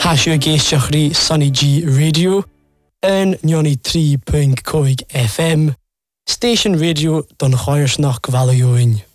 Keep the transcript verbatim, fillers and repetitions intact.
Hasio géisteachrí Sunny G Radio an ninety-three point five F M Station Radio don Choirsnach Valioin.